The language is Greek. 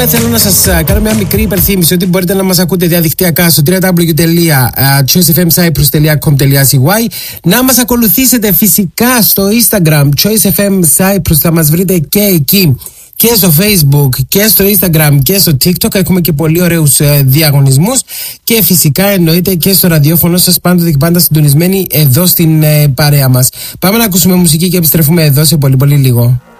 θέλω να σας κάνω μια μικρή υπενθύμηση ότι μπορείτε να μας ακούτε διαδικτυακά στο www.choicefmcyprus.com.cy, να μας ακολουθήσετε φυσικά στο Instagram Choice FM Cyprus, θα μας βρείτε και εκεί, και στο Facebook και στο Instagram και στο TikTok. Έχουμε και πολύ ωραίους διαγωνισμούς και φυσικά εννοείται και στο ραδιόφωνο σας, πάντοτε και πάντα συντονισμένοι εδώ στην παρέα μας. Πάμε να ακούσουμε μουσική και επιστρέφουμε εδώ σε πολύ πολύ λίγο.